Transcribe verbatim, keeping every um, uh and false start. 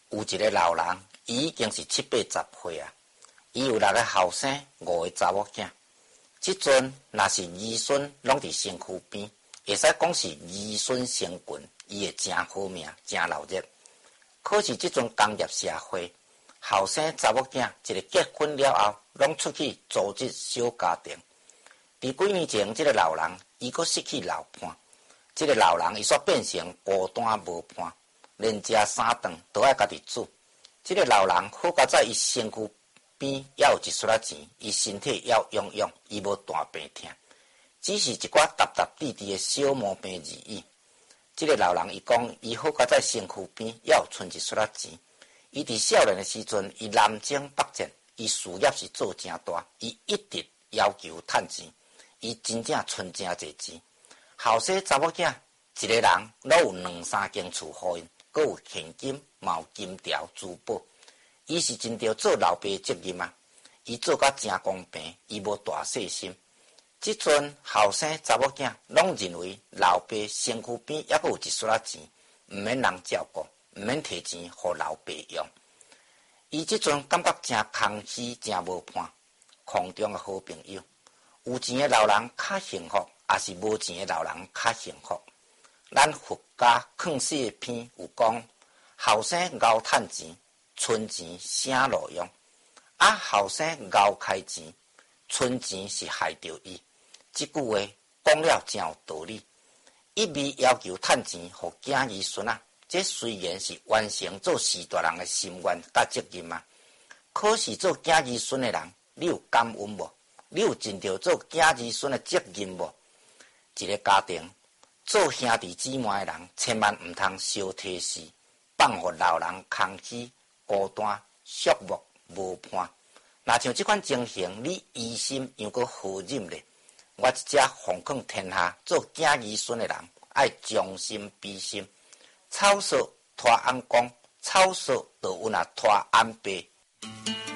有一个老人，伊已经是七八十岁啊，伊有六个后生，五个查某囝。即阵若是儿孙拢伫身躯边，会使讲是儿孙成群，伊会真好命，真闹热。可是即阵工业社会，后生查某囝一个结婚了后，拢出去组织小家庭。伫几年前，即个老人伊阁失去老伴，即个老人伊煞变成孤单无伴，连食三顿都爱家己煮。即个老人好佳在伊身躯边也有一撮仔钱，伊身体也有养养，伊无大病痛，只是一寡踏踏地地的小毛病而已。即个老人伊讲，伊好佳在身躯边也有存一撮仔钱。伊伫少年的时阵，伊南征北战，伊事业是做真大，伊一直要求趁钱，伊真正存真侪钱。后生查某囝一个人拢有两三间厝互因，阁有现金、嘛有金条、珠宝。伊是真着做老爸的责任啊！伊做甲真公平，伊无大细心。即阵后生查某囝拢认为老爸身躯边还阁有一撮仔钱，毋免人照顾，毋免摕钱互老爸用。伊即阵感觉真空虚，真无伴。空中的好朋友，有钱的老人较幸福，也是无钱的老人较幸福。咱佛家劝世的篇有讲，后生熬趁钱。存钱啥路用？啊，后生熬开钱，存钱是害着伊。即句话讲了真有道理。一味要求趁钱，互囝儿孙啊，这虽然是完成做士大人的心愿甲责任啊，可是做囝儿孙的人，你有感恩无？你有尽到做囝儿孙的责任无？一个家庭做兄弟姊妹的人，千万毋通相提示，放互老人空虚。孤单、寂寞、无伴，若像即款情形，你疑心又阁何忍呢？我一只奉劝天下做囝儿孙的人，爱将心比心，草索拖安公，草索就有那拖安伯。